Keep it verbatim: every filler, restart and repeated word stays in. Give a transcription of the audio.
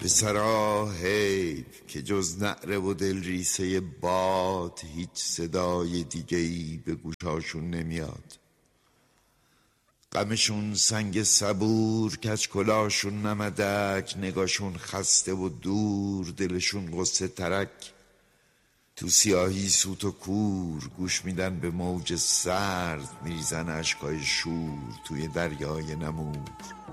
پسرا حیف که جز نعره و دل ریسه باد هیچ صدای دیگه ای به گوشاشون نمیاد. غمشون سنگ صبور، کج کلاشون نمدک، نگاشون خسته و دور، دلشون قصه ترک. تو سیاهی سوت و کور گوش میدن به موج سرد، میریزن اشکای شور توی دریای نمور.